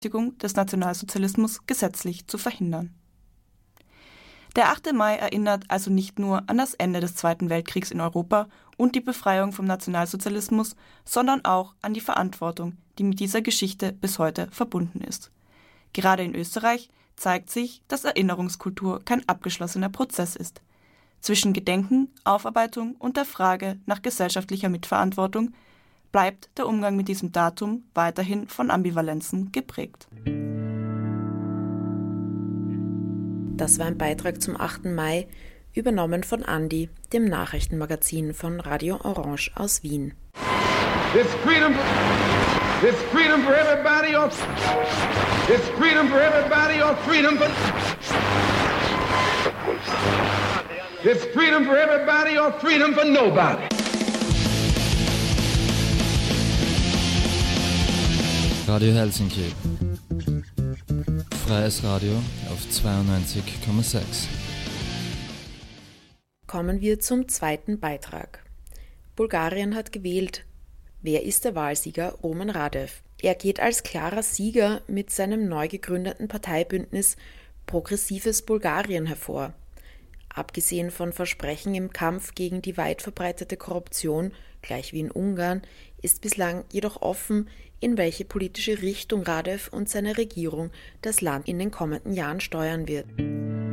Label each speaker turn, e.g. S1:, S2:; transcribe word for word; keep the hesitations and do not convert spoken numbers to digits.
S1: des Nationalsozialismus gesetzlich zu verhindern. Der achte Mai erinnert also nicht nur an das Ende des Zweiten Weltkriegs in Europa und die Befreiung vom Nationalsozialismus, sondern auch an die Verantwortung, die mit dieser Geschichte bis heute verbunden ist. Gerade in Österreich zeigt sich, dass Erinnerungskultur kein abgeschlossener Prozess ist. Zwischen Gedenken, Aufarbeitung und der Frage nach gesellschaftlicher Mitverantwortung bleibt der Umgang mit diesem Datum weiterhin von Ambivalenzen geprägt.
S2: Das war ein Beitrag zum achten Mai, übernommen von Andi, dem Nachrichtenmagazin von Radio Orange aus Wien.
S3: This freedom, this freedom for everybody or this freedom for everybody or freedom for this freedom for everybody or freedom for nobody.
S4: Radio Helsinki. Freies Radio auf zweiundneunzig Komma sechs.
S2: Kommen wir zum zweiten Beitrag. Bulgarien hat gewählt. Wer ist der Wahlsieger Roman Radev? Er geht als klarer Sieger mit seinem neu gegründeten Parteibündnis Progressives Bulgarien hervor. Abgesehen von Versprechen im Kampf gegen die weit verbreitete Korruption, gleich wie in Ungarn, ist bislang jedoch offen, in welche politische Richtung Radev und seine Regierung das Land in den kommenden Jahren steuern wird.